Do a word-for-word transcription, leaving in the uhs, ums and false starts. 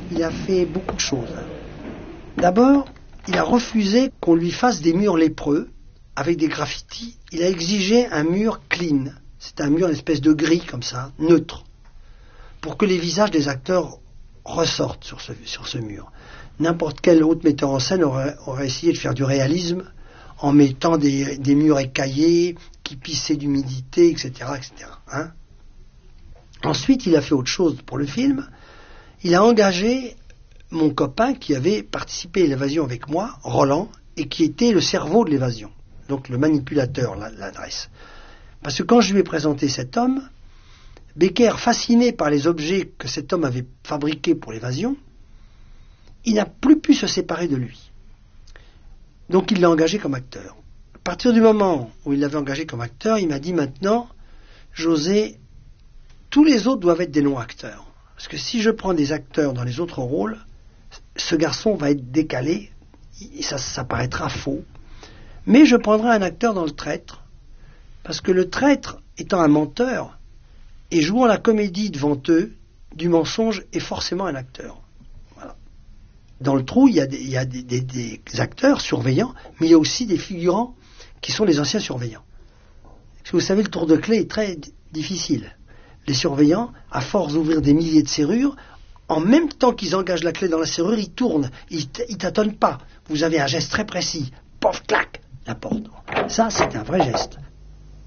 il a fait beaucoup de choses. D'abord, il a refusé qu'on lui fasse des murs lépreux avec des graffitis. Il a exigé un mur clean. C'est un mur, une espèce de gris comme ça, neutre, pour que les visages des acteurs ressortent sur ce, sur ce mur. N'importe quel autre metteur en scène aurait, aurait essayé de faire du réalisme en mettant des, des murs écaillés qui pissaient d'humidité, et cetera, et cetera. Hein. Ensuite, il a fait autre chose pour le film. Il a engagé mon copain qui avait participé à l'évasion avec moi, Roland, et qui était le cerveau de l'évasion, donc le manipulateur, l'adresse. Parce que quand je lui ai présenté cet homme, Becker, fasciné par les objets que cet homme avait fabriqués pour l'évasion, il n'a plus pu se séparer de lui. Donc il l'a engagé comme acteur. À partir du moment où il l'avait engagé comme acteur, il m'a dit maintenant, José, tous les autres doivent être des non-acteurs. Parce que si je prends des acteurs dans les autres rôles, ce garçon va être décalé, ça, ça paraîtra faux. Mais je prendrai un acteur dans le traître, parce que le traître, étant un menteur, et jouant la comédie devant eux, du mensonge est forcément un acteur. Voilà. Dans le trou, il y a, des, il y a des, des, des acteurs surveillants, mais il y a aussi des figurants qui sont les anciens surveillants. Parce que vous savez, le tour de clé est très d- difficile. Les surveillants, à force d'ouvrir des milliers de serrures, en même temps qu'ils engagent la clé dans la serrure, ils tournent, ils ne tâtonnent pas. Vous avez un geste très précis. Pof, clac, la porte. Ça, c'est un vrai geste.